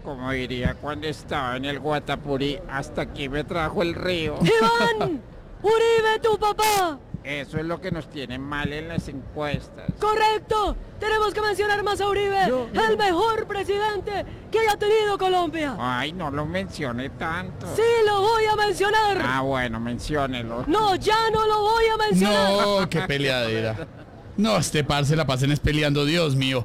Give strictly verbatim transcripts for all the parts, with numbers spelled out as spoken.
como diría cuando estaba en el Guatapurí, hasta aquí me trajo el río. ¡Iván! ¡Uribe, tu papá! Eso es lo que nos tiene mal en las encuestas. ¡Correcto! Tenemos que mencionar más a Uribe, Yo- yo- el mejor presidente que haya tenido Colombia. Ay, no lo mencione tanto. ¡Sí, lo voy a mencionar! Ah, bueno, menciónelo. No, ya no lo voy a mencionar. No, qué peleadera. No, este par se la pasen es peleando, Dios mío.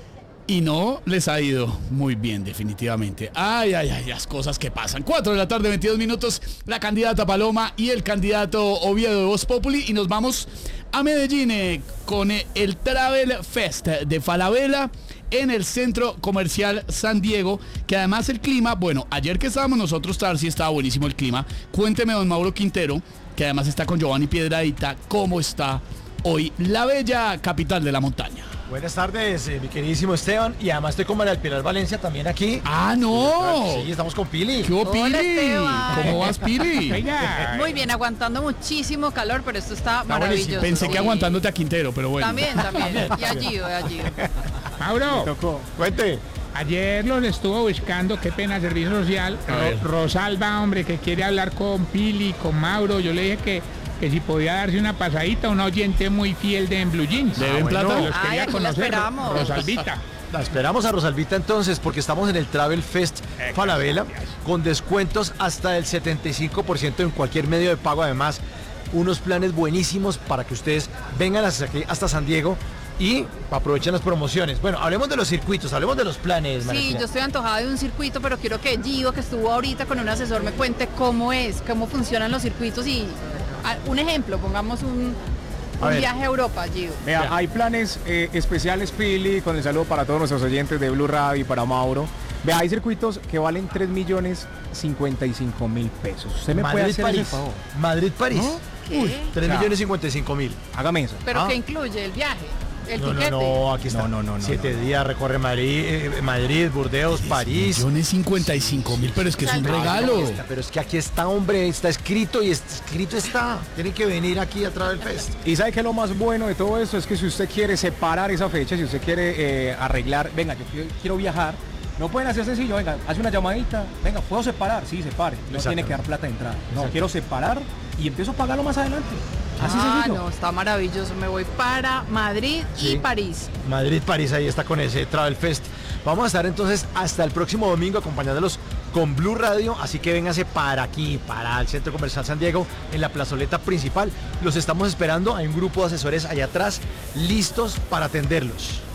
Y no les ha ido muy bien, definitivamente. Ay, ay, ay, las cosas que pasan. cuatro de la tarde, veintidós minutos. La candidata Paloma y el candidato Oviedo de Voz Populi. Y nos vamos a Medellín eh, con eh, el Travel Fest de Falabella en el Centro Comercial San Diego. Que además el clima, bueno, ayer que estábamos nosotros, Tarsi, estaba buenísimo el clima. Cuénteme, don Mauro Quintero, que además está con Giovanni Piedradita, cómo está hoy la bella capital de la montaña. Buenas tardes, eh, mi queridísimo Esteban. Y además estoy con María del Pilar Valencia también aquí. ¡Ah, no! Sí, estamos con Pili. ¿Qué hubo, Hola, Pili? Esteban. ¿Cómo vas, Pili? Oiga, Muy bien, aguantando muchísimo calor, pero esto está, buenísimo. maravilloso. Pensé que Sí. aguantándote a Quintero, pero bueno. También, también. Y allí, allí. Mauro, Tocó. Cuente. ayer los estuvo buscando, qué pena, Servicio Social. A ver. Ro- Rosalba, hombre, que quiere hablar con Pili, con Mauro. Yo le dije que, que si podía darse una pasadita, un oyente muy fiel de En Blue Jeans. ¿Le ven bueno, plata? Los Ay, quería aquí la conocer, esperamos. Rosalvita. La esperamos a Rosalvita entonces porque estamos en el Travel Fest Eh, Falabella gracias. con descuentos hasta el setenta y cinco por ciento en cualquier medio de pago. Además, unos planes buenísimos para que ustedes vengan hasta aquí, hasta San Diego y aprovechen las promociones. Bueno, hablemos de los circuitos, hablemos de los planes. Sí, Valentina. yo estoy antojada de un circuito, pero quiero que Gio, que estuvo ahorita con un asesor, me cuente cómo es, cómo funcionan los circuitos y ah, un ejemplo, pongamos un, A un ver. viaje a Europa, Gio. Vea, hay planes eh, especiales, Pili, con el saludo para todos nuestros oyentes de Blue Radio y para Mauro. Vea, hay circuitos que valen tres millones cincuenta y cinco mil pesos. ¿Usted me puede hacer ese Madrid-París. favor? Madrid-París. ¿Qué? tres millones cincuenta y cinco mil. Hágame eso. ¿Pero Ah. qué incluye el viaje? El No, no, tiquete. no, aquí está. No, no, no, no, Siete no, no. días, recorre Madrid, eh, Madrid, Burdeos, París. Millones cincuenta y cinco mil, pero es que es un No, no, regalo. Está, pero es que aquí está, hombre, está escrito y está escrito está. Tienen que venir aquí a Travel Fest. Y sabe que lo más bueno de todo esto es que si usted quiere separar esa fecha, si usted quiere eh, arreglar, venga, yo quiero, quiero viajar, no pueden hacer sencillo, venga, hace una llamadita, venga, ¿puedo separar? Sí, separe, no Exacto. tiene que dar plata de entrada. No, Exacto. quiero separar y empiezo a pagarlo más adelante. Así Ah, sencillo. no, está maravilloso. Me voy para Madrid Sí. y París. Madrid, París, ahí está con ese Travel Fest. Vamos a estar entonces hasta el próximo domingo acompañándolos con Blue Radio, así que vénganse para aquí, para el Centro Comercial San Diego, en la plazoleta principal. Los estamos esperando, hay un grupo de asesores allá atrás, listos para atenderlos.